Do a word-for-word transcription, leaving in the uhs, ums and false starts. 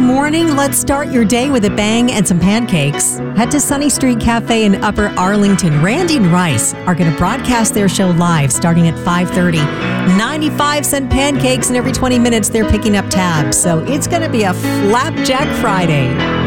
morning. Let's start your day with a bang and some pancakes. Head to Sunny Street Cafe in Upper Arlington. Randy and Rice are going to broadcast their show live starting at five thirty. ninety-five cent pancakes, and every twenty minutes they're picking up tabs. So it's going to be a Flapjack Friday.